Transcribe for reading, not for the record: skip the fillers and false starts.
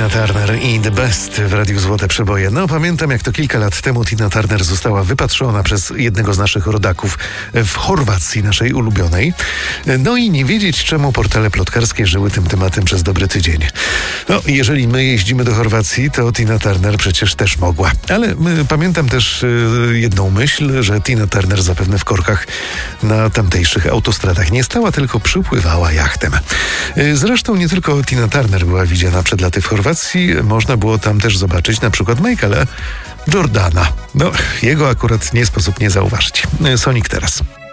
Tina Turner i The Best w Radiu Złote Przeboje. No pamiętam, jak to kilka lat temu Tina Turner została wypatrzona przez jednego z naszych rodaków w Chorwacji, naszej ulubionej. No i nie wiedzieć, czemu portale plotkarskie żyły tym tematem przez dobry tydzień. No, jeżeli my jeździmy do Chorwacji, to Tina Turner przecież też mogła. Ale pamiętam też jedną myśl, że Tina Turner zapewne w korkach na tamtejszych autostradach nie stała, tylko przypływała jachtem. Zresztą nie tylko Tina Turner była widziana przed laty w Chorwacji, można było tam też zobaczyć na przykład Michaela Jordana. No, jego akurat nie sposób nie zauważyć. Sonic teraz.